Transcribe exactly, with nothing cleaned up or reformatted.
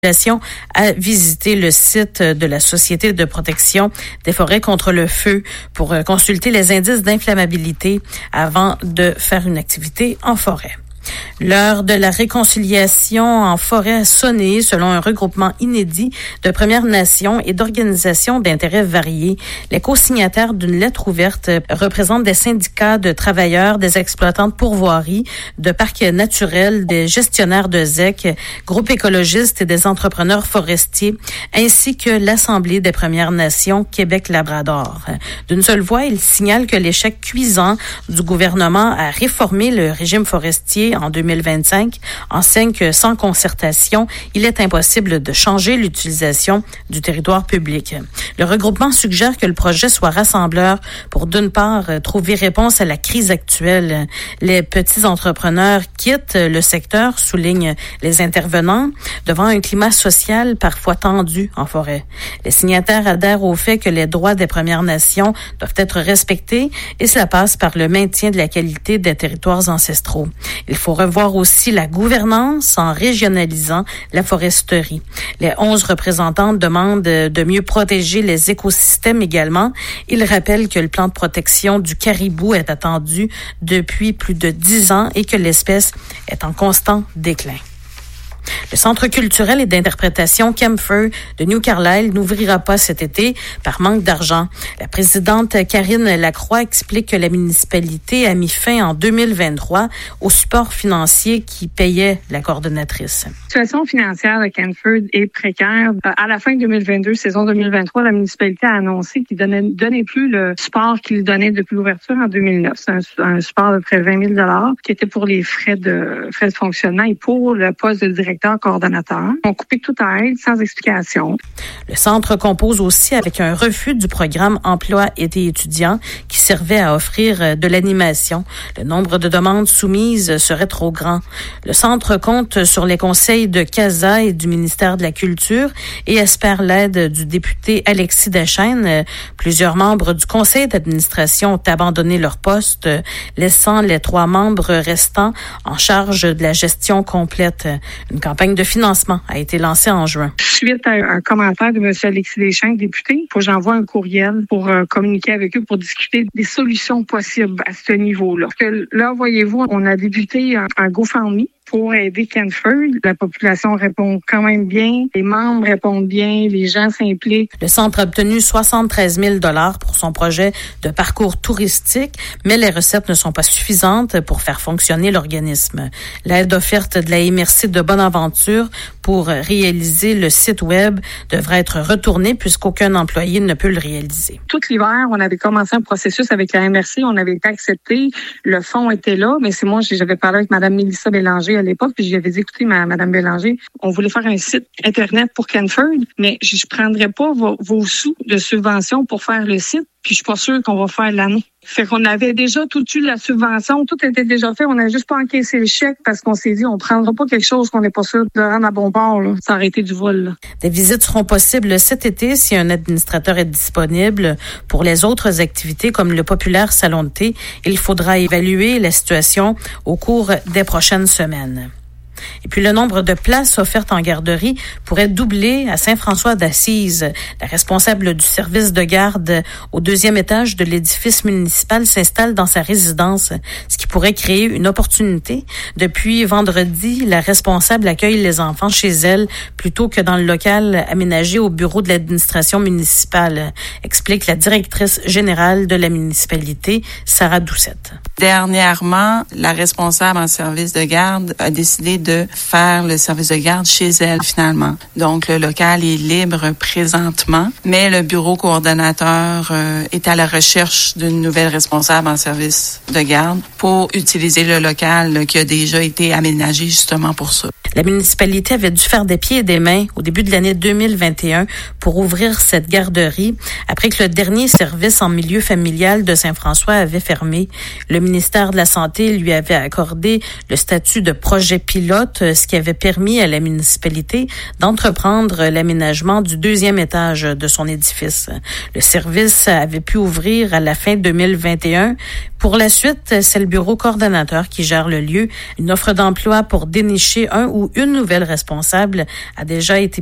à visiter le site de la Société de protection des forêts contre le feu pour consulter les indices d'inflammabilité avant de faire une activité en forêt. L'heure de la réconciliation en forêt a sonné selon un regroupement inédit de Premières Nations et d'organisations d'intérêts variés. Les co-signataires d'une lettre ouverte représentent des syndicats de travailleurs, des exploitants de pourvoiries, de parcs naturels, des gestionnaires de Z E C, groupes écologistes et des entrepreneurs forestiers, ainsi que l'Assemblée des Premières Nations Québec-Labrador. D'une seule voix, ils signalent que l'échec cuisant du gouvernement à réformer le régime forestier en deux mille vingt-cinq enseigne que sans concertation, il est impossible de changer l'utilisation du territoire public. Le regroupement suggère que le projet soit rassembleur pour, d'une part, trouver réponse à la crise actuelle. Les petits entrepreneurs quittent le secteur, soulignent les intervenants, devant un climat social parfois tendu en forêt. Les signataires adhèrent au fait que les droits des Premières Nations doivent être respectés et cela passe par le maintien de la qualité des territoires ancestraux. Il faut revoir aussi la gouvernance en régionalisant la foresterie. Les onze représentants demandent de mieux protéger les écosystèmes également. Ils rappellent que le plan de protection du caribou est attendu depuis plus de dix ans et que l'espèce est en constant déclin. Le Centre culturel et d'interprétation Camphor de New Carlisle n'ouvrira pas cet été par manque d'argent. La présidente Karine Lacroix explique que la municipalité a mis fin en deux mille vingt-trois au support financier qui payait la coordonnatrice. La situation financière de Camphor est précaire. À la fin de deux mille vingt-deux, saison deux mille vingt-trois, la municipalité a annoncé qu'il ne donnait, donnait plus le support qu'il donnait depuis l'ouverture en deux mille neuf. C'est un, un support de près de vingt mille dollars qui était pour les frais de, frais de fonctionnement et pour le poste de directeur coordonnateur. On coupé toute aide sans explication. Le centre compose aussi avec un refus du programme Emploi été étudiant qui servait à offrir de l'animation. Le nombre de demandes soumises serait trop grand. Le centre compte sur les conseils de CASA et du ministère de la Culture et espère l'aide du député Alexis Deschênes. Plusieurs membres du conseil d'administration ont abandonné leur poste, laissant les trois membres restants en charge de la gestion complète. Une campagne de financement a été lancée en juin. Suite à un commentaire de M. Alexis Deschênes, député, il faut que j'envoie un courriel pour euh, communiquer avec eux pour discuter des solutions possibles à ce niveau-là. Parce que là, voyez-vous, on a débuté un, un GoFundMe pour aider Camphor. La population répond quand même bien, les membres répondent bien, les gens s'impliquent. Le centre a obtenu soixante-treize mille dollars pour son projet de parcours touristique, mais les recettes ne sont pas suffisantes pour faire fonctionner l'organisme. L'aide offerte de la M R C de Bonaventure pour réaliser le site web devrait être retournée puisqu'aucun employé ne peut le réaliser. Tout l'hiver, on avait commencé un processus avec la M R C, on avait été accepté, le fonds était là, mais c'est moi, j'avais parlé avec Mme Mélissa Bélanger à l'époque, puis je lui avais dit, écoutez, Mme Bélanger, on voulait faire un site Internet pour Camphor, mais je ne prendrais pas vos, vos sous de subvention pour faire le site, puis je suis pas sûre qu'on va faire l'année. Fait qu'on avait déjà tout eu la subvention, tout était déjà fait, on n'a juste pas encaissé le chèque parce qu'on s'est dit, on prendra pas quelque chose qu'on n'est pas sûr de rendre à bon port, là. Ça aurait été du vol, là. Des visites seront possibles cet été si un administrateur est disponible. Pour les autres activités comme le populaire salon de thé, il faudra évaluer la situation au cours des prochaines semaines. Et puis, le nombre de places offertes en garderie pourrait doubler à Saint-François d'Assise. La responsable du service de garde au deuxième étage de l'édifice municipal s'installe dans sa résidence, ce qui pourrait créer une opportunité. Depuis vendredi, la responsable accueille les enfants chez elle plutôt que dans le local aménagé au bureau de l'administration municipale, explique la directrice générale de la municipalité, Sarah Doucette. Dernièrement, la responsable en service de garde a décidé de de faire le service de garde chez elle, finalement. Donc, le local est libre présentement, mais le bureau coordonnateur euh, est à la recherche d'une nouvelle responsable en service de garde pour utiliser le local là, qui a déjà été aménagé justement pour ça. La municipalité avait dû faire des pieds et des mains au début de l'année deux mille vingt et un pour ouvrir cette garderie après que le dernier service en milieu familial de Saint-François avait fermé. Le ministère de la Santé lui avait accordé le statut de projet pilote haute, ce qui avait permis à la municipalité d'entreprendre l'aménagement du deuxième étage de son édifice. Le service avait pu ouvrir à la fin deux mille vingt et un. Pour la suite, c'est le bureau coordonnateur qui gère le lieu. Une offre d'emploi pour dénicher un ou une nouvelle responsable a déjà été